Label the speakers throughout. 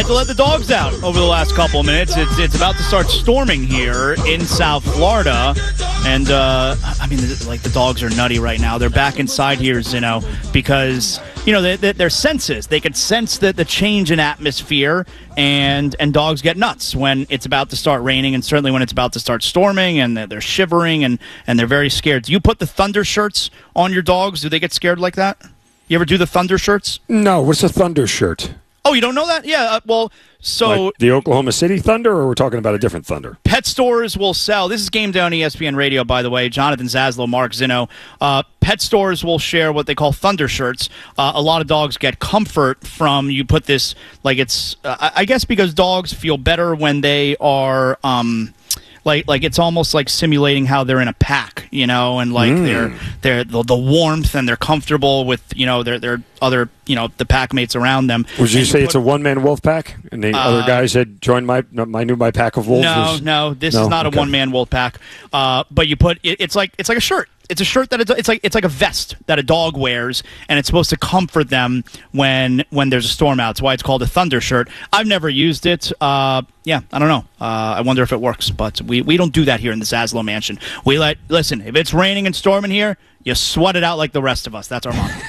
Speaker 1: had to let the dogs out over the last couple of minutes. It's about to start storming here in South Florida. And, the dogs are nutty right now. They're back inside here, Zinno, because, their senses. They can sense the change in atmosphere, and dogs get nuts when it's about to start raining, and certainly when it's about to start storming, and they're shivering, and they're very scared. Do you put the thunder shirts on your dogs? Do they get scared like that? You ever do the thunder shirts?
Speaker 2: No. What's a thunder shirt?
Speaker 1: Oh, you don't know that? Yeah, so...
Speaker 2: Like the Oklahoma City Thunder, or we're talking about a different Thunder?
Speaker 1: Pet stores will sell... This is Game Day on ESPN Radio, by the way. Jonathan Zaslow, Mark Zinno. Pet stores will share what they call Thunder shirts. A lot of dogs get comfort from... You put this... it's... I guess because dogs feel better when they are... Like it's almost like simulating how they're in a pack, and they're the warmth, and they're comfortable with their other the pack mates around them.
Speaker 2: Would you say it's a one-man wolf pack, and the other guys had joined my pack of wolves?
Speaker 1: No, this is not a one-man wolf pack. But you put it's like a shirt. It's a shirt that it's like a vest that a dog wears, and it's supposed to comfort them when there's a storm out. That's why it's called a thunder shirt. I've never used it. I don't know. I wonder if it works, but we don't do that here in the Zaslow Mansion. Listen, if it's raining and storming here, you sweat it out like the rest of us. That's our motto.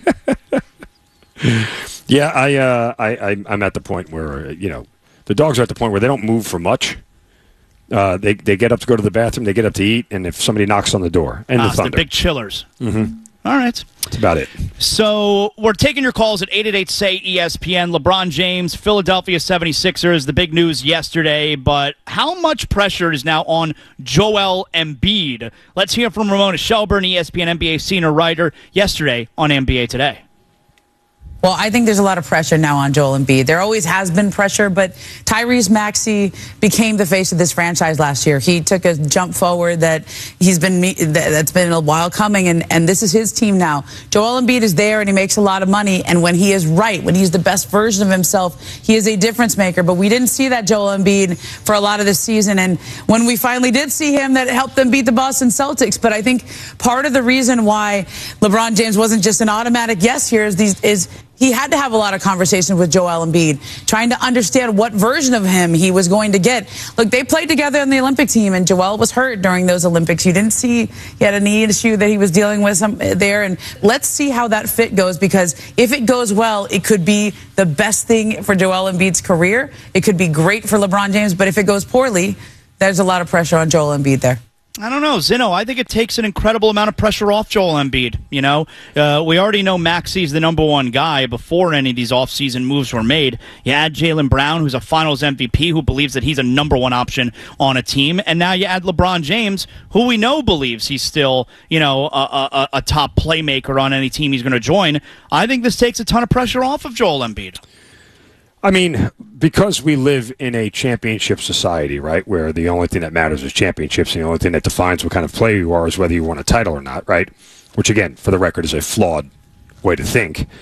Speaker 2: Yeah, I'm at the point where the dogs are at the point where they don't move for much. They get up to go to the bathroom, they get up to eat, and if somebody knocks on the door, and the thunder.
Speaker 1: They're big chillers.
Speaker 2: Mm-hmm.
Speaker 1: All right.
Speaker 2: That's about it.
Speaker 1: So we're taking your calls at 888-SAY-ESPN. LeBron James, Philadelphia 76ers, the big news yesterday. But how much pressure is now on Joel Embiid? Let's hear from Ramona Shelburne, ESPN NBA senior writer, yesterday on NBA Today.
Speaker 3: Well, I think there's a lot of pressure now on Joel Embiid. There always has been pressure, but Tyrese Maxey became the face of this franchise last year. He took a jump forward that's been a while coming, and this is his team now. Joel Embiid is there, and he makes a lot of money, and when he is right, when he's the best version of himself, he is a difference maker. But we didn't see that Joel Embiid for a lot of this season, and when we finally did see him, that helped them beat the Boston Celtics. But I think part of the reason why LeBron James wasn't just an automatic yes here is he had to have a lot of conversations with Joel Embiid, trying to understand what version of him he was going to get. Look, they played together on the Olympic team, and Joel was hurt during those Olympics. You didn't see he had a knee issue that he was dealing with there, and let's see how that fit goes, because if it goes well, it could be the best thing for Joel Embiid's career. It could be great for LeBron James, but if it goes poorly, there's a lot of pressure on Joel Embiid there.
Speaker 1: I don't know, Zinno. I think it takes an incredible amount of pressure off Joel Embiid. We already know Maxey's the number one guy before any of these offseason moves were made. You add Jaylen Brown, who's a Finals MVP, who believes that he's a number one option on a team, and now you add LeBron James, who we know believes he's still, a top playmaker on any team he's going to join. I think this takes a ton of pressure off of Joel Embiid.
Speaker 2: I mean, because we live in a championship society, right, where the only thing that matters is championships, and the only thing that defines what kind of player you are is whether you won a title or not, right? Which, again, for the record, is a flawed way to think.